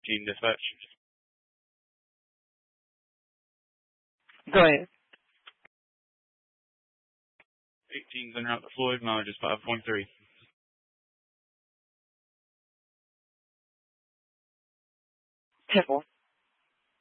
Team dispatch. Go ahead. 18's en route to Floyd, mileage is 5.3. Temple.